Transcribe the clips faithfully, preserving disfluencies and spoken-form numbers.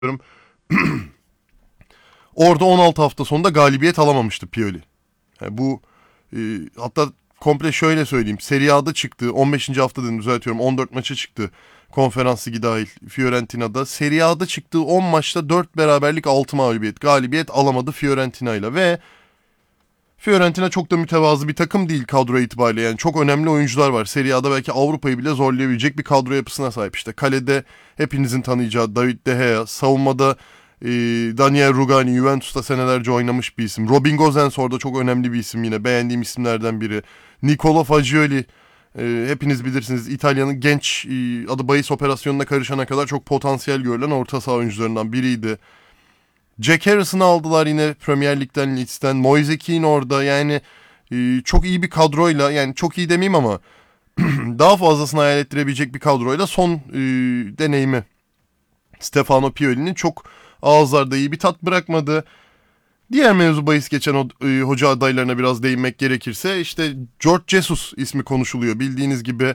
Orada on altı hafta sonunda galibiyet alamamıştı Pioli. Yani bu e, hatta komple şöyle söyleyeyim. Serie A'da çıktı. on beşinci haftada düzeltiyorum. on dört maça çıktı. Konferans ligi dahil Fiorentina'da. Serie A'da çıktığı on maçta dört beraberlik altı mağlubiyet. Galibiyet alamadı Fiorentina'yla ve Fiorentina çok da mütevazı bir takım değil kadro itibariyle. Yani çok önemli oyuncular var. Serie A'da belki Avrupa'yı bile zorlayabilecek bir kadro yapısına sahip. İşte kalede hepinizin tanıyacağı David De Gea. Savunmada e, Daniel Rugani, Juventus'ta senelerce oynamış bir isim. Robin Gosens orada çok önemli bir isim yine. Beğendiğim isimlerden biri. Nicolo Fagioli. E, hepiniz bilirsiniz İtalya'nın genç e, adı bahis operasyonuna karışana kadar çok potansiyel görülen orta saha oyuncularından biriydi. Jack Harrison'ı aldılar yine Premier Lig'den, Leeds'ten. Moise Kean orada yani e, çok iyi bir kadroyla, yani çok iyi demeyeyim ama daha fazlasını hayal ettirebilecek bir kadroyla son e, deneyimi Stefano Pioli'nin çok ağızlarda iyi bir tat bırakmadı. Diğer mevzu bahis geçen o, e, hoca adaylarına biraz değinmek gerekirse işte George Jesus ismi konuşuluyor bildiğiniz gibi.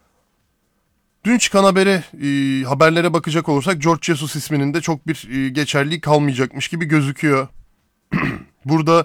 Dün çıkan habere, e, haberlere bakacak olursak George Jesus isminin de çok bir e, geçerliği kalmayacakmış gibi gözüküyor. Burada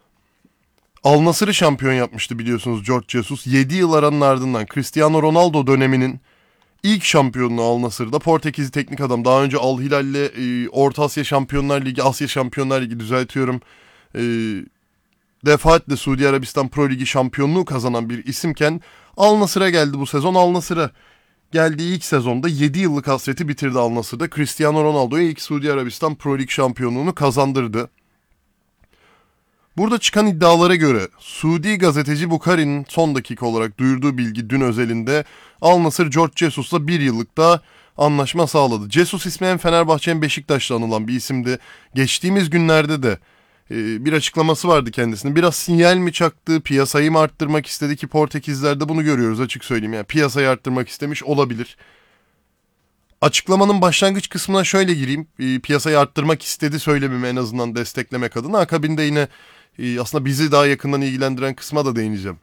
Al Nassr'ı şampiyon yapmıştı biliyorsunuz George Jesus. yedi yıl aranın ardından Cristiano Ronaldo döneminin ilk şampiyonluğu Al Nassr'da. Portekizli teknik adam. Daha önce Al Hilal'le e, Orta Asya Şampiyonlar Ligi, Asya Şampiyonlar Ligi düzeltiyorum. E, defaatle Suudi Arabistan Pro Ligi şampiyonluğu kazanan bir isimken Al Nassr'a geldi bu sezon. Al Nassr'a geldiği ilk sezonda yedi yıllık hasreti bitirdi Al Nassr'da. Cristiano Ronaldo'ya ilk Suudi Arabistan Pro Lig şampiyonluğunu kazandırdı. Burada çıkan iddialara göre Suudi gazeteci Bukhari'nin son dakika olarak duyurduğu bilgi dün özelinde Al Nassr George Jesus'la bir yıllık da anlaşma sağladı. Jesus ismi hem Fenerbahçe hem Beşiktaş'la anılan bir isimdi. Geçtiğimiz günlerde de e, bir açıklaması vardı kendisinin. Biraz sinyal mi çaktı, piyasayı mı arttırmak istedi ki Portekizler'de bunu görüyoruz açık söyleyeyim. Yani piyasayı arttırmak istemiş olabilir. Açıklamanın başlangıç kısmına şöyle gireyim. E, piyasayı arttırmak istedi söylemimi en azından desteklemek adına. Akabinde yine e, aslında bizi daha yakından ilgilendiren kısma da değineceğim.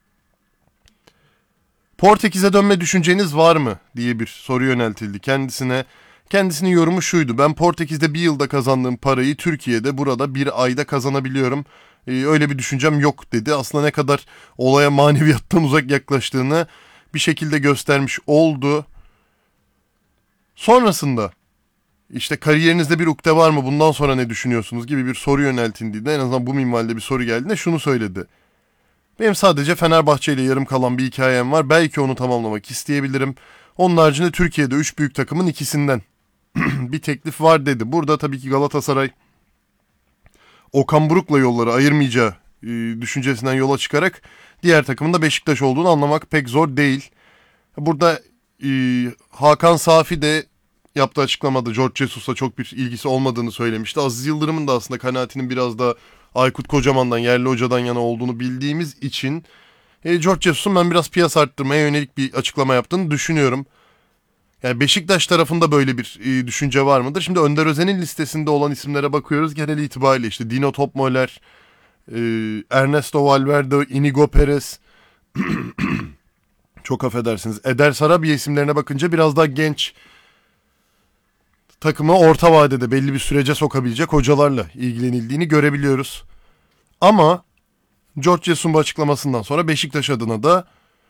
Portekiz'e dönme düşünceniz var mı diye bir soru yöneltildi kendisine. Kendisinin yorumu şuydu. Ben Portekiz'de bir yılda kazandığım parayı Türkiye'de burada bir ayda kazanabiliyorum. Ee, öyle bir düşüncem yok dedi. Aslında ne kadar olaya maneviyattan uzak yaklaştığını bir şekilde göstermiş oldu. Sonrasında işte kariyerinizde bir ukde var mı, bundan sonra ne düşünüyorsunuz gibi bir soru yöneltildiğinde, en azından bu minvalde bir soru geldiğinde şunu söyledi. Benim sadece Fenerbahçe ile yarım kalan bir hikayem var. Belki onu tamamlamak isteyebilirim. Onun haricinde Türkiye'de üç büyük takımın ikisinden bir teklif var dedi. Burada tabii ki Galatasaray Okan Buruk'la yolları ayırmayacağı e, düşüncesinden yola çıkarak diğer takımın da Beşiktaş olduğunu anlamak pek zor değil. Burada e, Hakan Safi de yaptığı açıklamada George Jesus'la çok bir ilgisi olmadığını söylemişti. Aziz Yıldırım'ın da aslında kanaatinin biraz da Aykut Kocaman'dan, yerli hocadan yana olduğunu bildiğimiz için e, George Jesus'un ben biraz piyasa arttırmaya yönelik bir açıklama yaptığını düşünüyorum. Yani Beşiktaş tarafında böyle bir e, düşünce var mıdır? Şimdi Önder Özen'in listesinde olan isimlere bakıyoruz. Genel itibariyle işte Dino Topmöller, e, Ernesto Valverde, Inigo Perez, çok affedersiniz, Eder Sarabia isimlerine bakınca biraz daha genç, takımı orta vadede belli bir sürece sokabilecek hocalarla ilgilenildiğini görebiliyoruz. Ama George Jesus'un bu açıklamasından sonra Beşiktaş adına da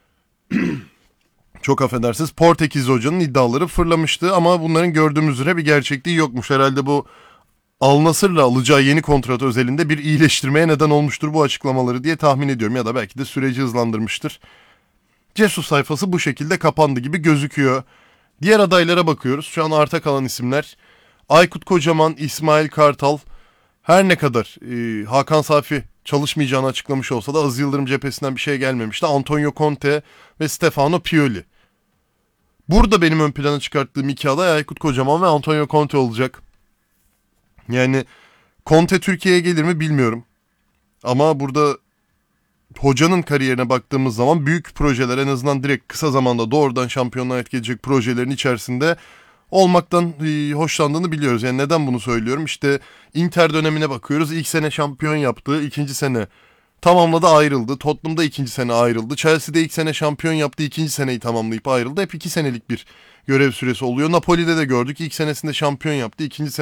çok affedersiniz Portekiz hocanın iddiaları fırlamıştı ama bunların gördüğümüz üzere bir gerçekliği yokmuş. Herhalde bu Al Nassr'la alacağı yeni kontrat özelinde bir iyileştirmeye neden olmuştur bu açıklamaları diye tahmin ediyorum, ya da belki de süreci hızlandırmıştır. Jesus sayfası bu şekilde kapandı gibi gözüküyor. Diğer adaylara bakıyoruz. Şu an arta kalan isimler Aykut Kocaman, İsmail Kartal. Her ne kadar e, Hakan Safi çalışmayacağını açıklamış olsa da Aziz Yıldırım cephesinden bir şey gelmemişti. Antonio Conte ve Stefano Pioli. Burada benim ön plana çıkarttığım iki aday Aykut Kocaman ve Antonio Conte olacak. Yani Conte Türkiye'ye gelir mi bilmiyorum. Ama burada hocanın kariyerine baktığımız zaman büyük projeler, en azından direkt kısa zamanda doğrudan şampiyonluğa etkileyecek projelerin içerisinde olmaktan e, hoşlandığını biliyoruz. Yani neden bunu söylüyorum? İşte Inter dönemine bakıyoruz. İlk sene şampiyon yaptı. İkinci sene tamamladı, ayrıldı. Tottenham'da ikinci sene ayrıldı. Chelsea'de ilk sene şampiyon yaptı, ikinci seneyi tamamlayıp ayrıldı. Hep iki senelik bir görev süresi oluyor. Napoli'de de gördük. İlk senesinde şampiyon yaptı, ikinci